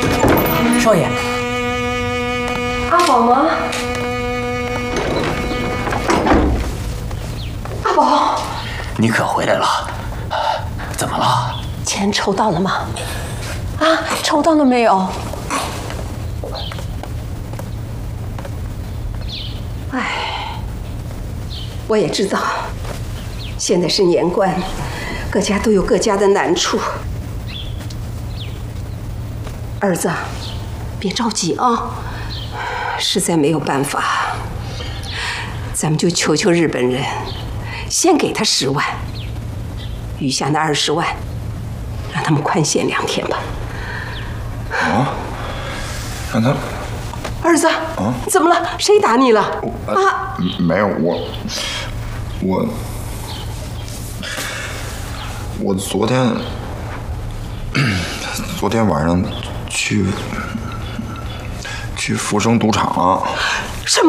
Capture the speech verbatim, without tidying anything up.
少爷， 阿宝吗？阿宝， 你可回来了？怎么了？ 钱筹到了吗？啊，筹到了没有？哎，我也知道，现在是年关，各家都有各家的难处。儿子，别着急啊，实在没有办法，咱们就求求日本人，先给他十万，余下那二十万，让他们宽限两天吧。 啊？让他。 儿子， 啊， 怎么了？谁打你了？ 啊，没有，我，我，我昨天，昨天晚上去去福生赌场了。